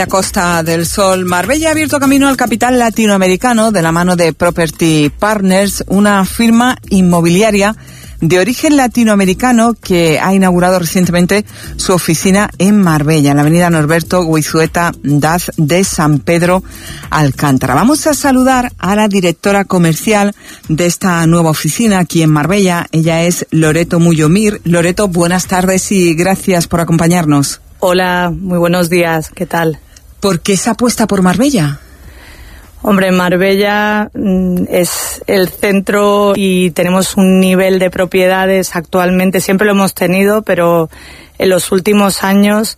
La Costa del Sol. Marbella ha abierto camino al capital latinoamericano de la mano de Property Partners, una firma inmobiliaria de origen latinoamericano que ha inaugurado recientemente su oficina en Marbella, en la avenida Norberto Goizueta Daz de San Pedro Alcántara. Vamos a saludar a la directora comercial de esta nueva oficina aquí en Marbella. Ella es Loreto Mullomir. Loreto, buenas tardes y gracias por acompañarnos. Hola, muy buenos días. ¿Qué tal? ¿Por qué esa apuesta por Marbella? Hombre, Marbella es el centro y tenemos un nivel de propiedades actualmente, siempre lo hemos tenido, pero en los últimos años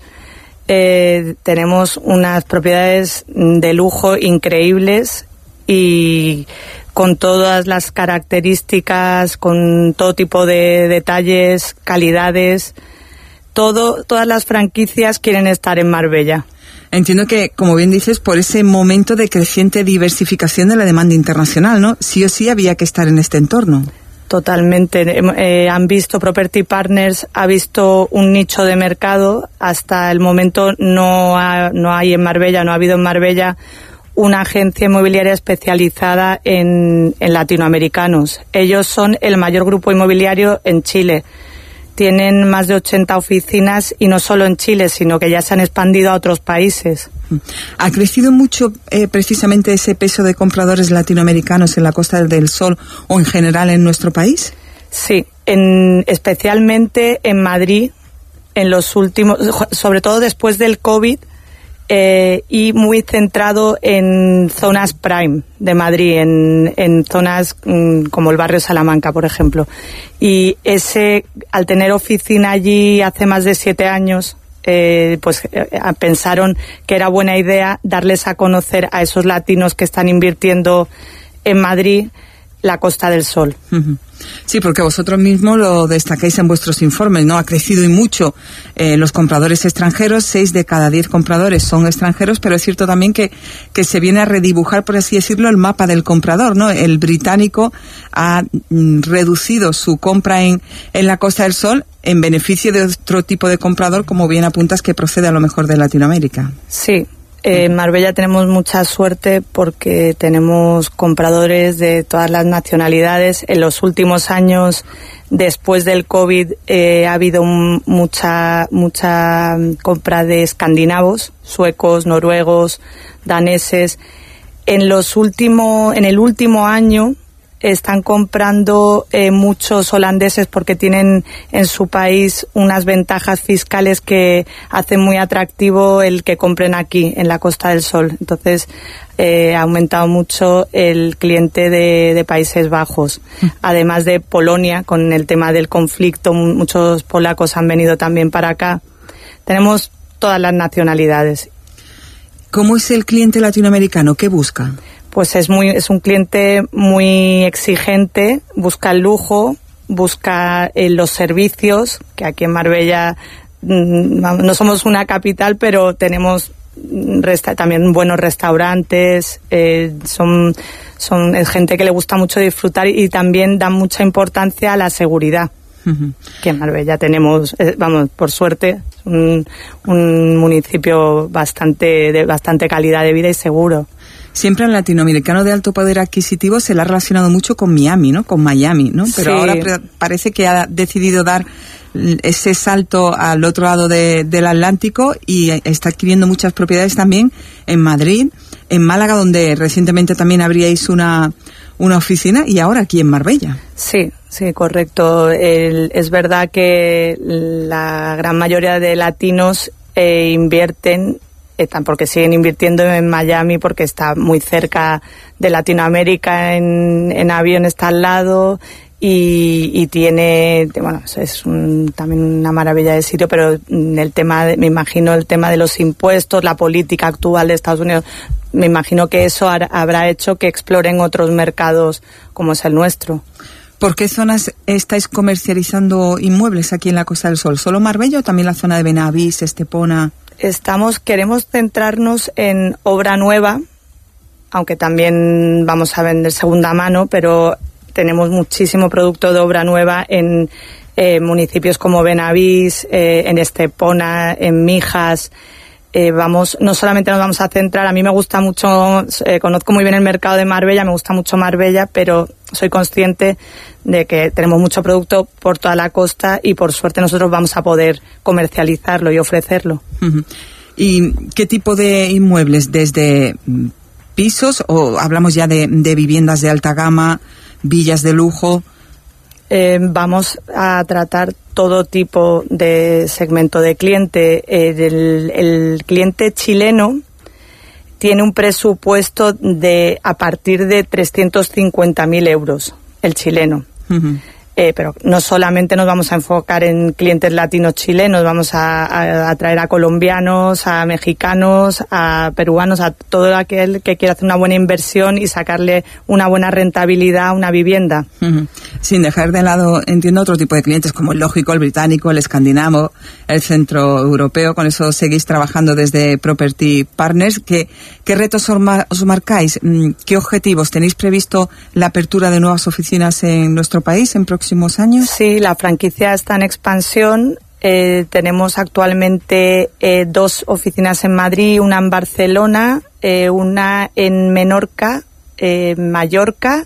tenemos unas propiedades de lujo increíbles y con todas las características, con todo tipo de detalles, calidades, todas las franquicias quieren estar en Marbella. Entiendo que, como bien dices, por ese momento de creciente diversificación de la demanda internacional, ¿no? Sí o sí había que estar en este entorno. Totalmente. Han visto, Property Partners ha visto un nicho de mercado. Hasta el momento no hay en Marbella, no ha habido en Marbella una agencia inmobiliaria especializada en latinoamericanos. Ellos son el mayor grupo inmobiliario en Chile. Tienen más de 80 oficinas y no solo en Chile, sino que ya se han expandido a otros países. ¿Ha crecido mucho precisamente ese peso de compradores latinoamericanos en la Costa del Sol o en general en nuestro país? Sí, especialmente en Madrid, en los últimos, sobre todo después del COVID, y muy centrado en zonas prime de Madrid, en zonas como el barrio Salamanca, por ejemplo. Y al tener oficina allí hace más de 7 años, pensaron que era buena idea darles a conocer a esos latinos que están invirtiendo en Madrid la Costa del Sol. Sí, porque vosotros mismos lo destacáis en vuestros informes, ¿no? Ha crecido y mucho los compradores extranjeros, 6 de cada 10 compradores son extranjeros, pero es cierto también que se viene a redibujar, por así decirlo, el mapa del comprador, ¿no? El británico ha reducido su compra en la Costa del Sol en beneficio de otro tipo de comprador, como bien apuntas, que procede a lo mejor de Latinoamérica. Sí. En Marbella tenemos mucha suerte porque tenemos compradores de todas las nacionalidades. En los últimos años, después del COVID, ha habido mucha compra de escandinavos, suecos, noruegos, daneses. En el último año están comprando muchos holandeses porque tienen en su país unas ventajas fiscales que hacen muy atractivo el que compren aquí, en la Costa del Sol. Entonces, ha aumentado mucho el cliente de Países Bajos. Además de Polonia, con el tema del conflicto, muchos polacos han venido también para acá. Tenemos todas las nacionalidades. ¿Cómo es el cliente latinoamericano? ¿Qué busca? Pues es un cliente muy exigente, busca el lujo, busca los servicios, que aquí en Marbella no somos una capital, pero tenemos también buenos restaurantes, es gente que le gusta mucho disfrutar y también dan mucha importancia a la seguridad. Que en Marbella tenemos, por suerte, un municipio de bastante calidad de vida y seguro. Siempre al latinoamericano de alto poder adquisitivo se le ha relacionado mucho con Miami, ¿no? Con Miami, ¿no? Pero sí. Ahora parece que ha decidido dar ese salto al otro lado del Atlántico y está adquiriendo muchas propiedades también en Madrid, en Málaga, donde recientemente también abríais una oficina, y ahora aquí en Marbella. Sí, correcto. Es verdad que la gran mayoría de latinos invierten, porque siguen invirtiendo en Miami, porque está muy cerca de Latinoamérica, en avión está al lado y tiene, es también una maravilla de sitio, pero me imagino el tema de los impuestos, la política actual de Estados Unidos, me imagino que eso habrá hecho que exploren otros mercados como es el nuestro. ¿Por qué zonas estáis comercializando inmuebles aquí en la Costa del Sol? ¿Solo Marbella o también la zona de Benavís, Estepona? Queremos centrarnos en obra nueva, aunque también vamos a vender segunda mano, pero tenemos muchísimo producto de obra nueva en municipios como Benavís, en Estepona, en Mijas, no solamente nos vamos a centrar, a mí me gusta mucho, conozco muy bien el mercado de Marbella, me gusta mucho Marbella, pero soy consciente de que tenemos mucho producto por toda la costa y por suerte nosotros vamos a poder comercializarlo y ofrecerlo. Uh-huh. ¿Y qué tipo de inmuebles? ¿Desde pisos o hablamos ya de viviendas de alta gama, villas de lujo? Vamos a tratar todo tipo de segmento de cliente. El cliente chileno tiene un presupuesto a partir de 350.000 euros, el chileno. Uh-huh. Pero no solamente nos vamos a enfocar en clientes latinos chilenos, vamos a traer a colombianos, a mexicanos, a peruanos, a todo aquel que quiera hacer una buena inversión y sacarle una buena rentabilidad a una vivienda. Uh-huh. Sin dejar de lado, entiendo, otro tipo de clientes como el lógico, el británico, el escandinavo, el centroeuropeo. Con eso seguís trabajando desde Property Partners. ¿Qué retos os marcáis? ¿Qué objetivos? ¿Tenéis previsto la apertura de nuevas oficinas en nuestro país en próximos años? Sí, la franquicia está en expansión. Tenemos actualmente 2 oficinas en Madrid, una en Barcelona, una en Menorca, Mallorca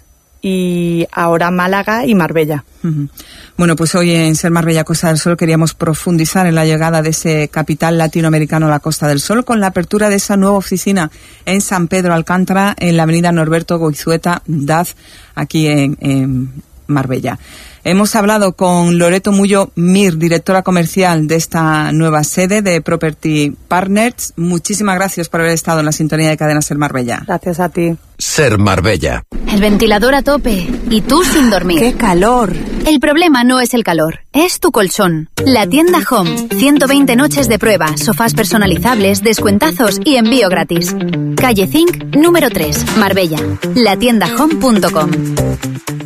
y ahora Málaga y Marbella. Uh-huh. Bueno, pues hoy en Ser Marbella Costa del Sol queríamos profundizar en la llegada de ese capital latinoamericano a la Costa del Sol con la apertura de esa nueva oficina en San Pedro Alcántara, en la avenida Norberto Goizueta, Daz, aquí en Marbella. Hemos hablado con Loreto Mullo Mir, directora comercial de esta nueva sede de Property Partners. Muchísimas gracias por haber estado en la sintonía de Cadena Ser Marbella. Gracias a ti. Ser Marbella. El ventilador a tope y tú sin dormir. ¡Qué calor! El problema no es el calor, es tu colchón. La tienda Home. 120 noches de prueba, sofás personalizables, descuentazos y envío gratis. Calle Zinc, número 3, Marbella. Latiendahome.com.